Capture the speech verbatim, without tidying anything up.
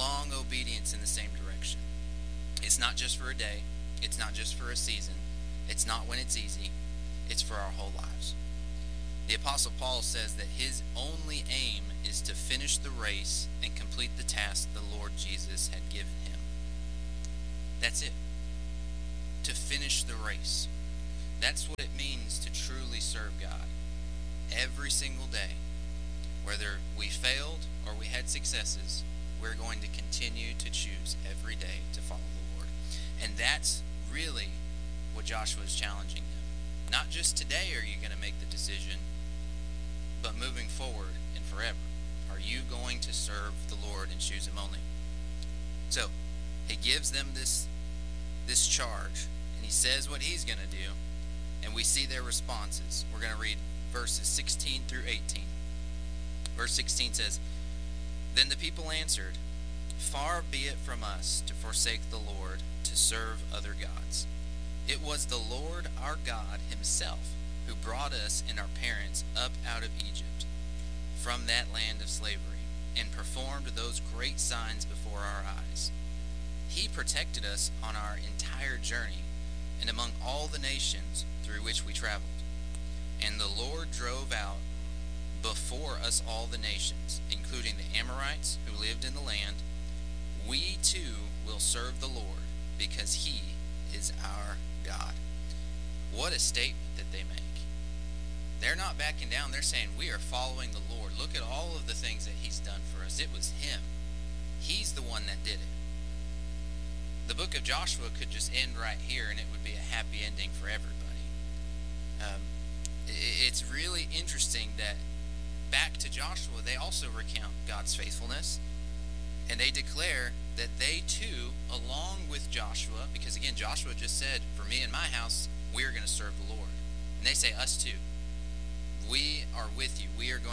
long obedience in the same direction. It's not just for a day. It's not just for a season. It's not when it's easy. It's for our whole lives. The Apostle Paul says that his only aim is to finish the race and complete the task the Lord Jesus had given him. That's it. To finish the race. That's what it means to truly serve God. Every single day, whether we failed or we had successes, we're going to continue to choose every day to follow the Lord. And that's really what Joshua is challenging him. Not just today are you going to make the decision, but moving forward and forever. Are you going to serve the Lord and choose him only? So, he gives them this, this charge, and he says what he's going to do, and we see their responses. We're going to read verses sixteen through eighteen. Verse sixteen says, "Then the people answered, 'Far be it from us to forsake the Lord, to serve other gods. It was the Lord our God himself who brought us and our parents up out of Egypt, from that land of slavery, and performed those great signs before our eyes. He protected us on our entire journey, and among all the nations through which we traveled. And the Lord drove out before us all the nations, including the Amorites who lived in the land. We too will serve the Lord, because he is our God.'" What a statement that they make. They're not backing down. They're saying, we are following the Lord. Look at all of the things that he's done for us. It was him. He's the one that did it. The book of Joshua could just end right here, and it would be a happy ending for everybody. Um, it's really interesting that back to Joshua, they also recount God's faithfulness, and they declare that they too, along with Joshua, because again, Joshua just said, for me and my house, we are going to serve the Lord. And they say, us too. We are with you. We are going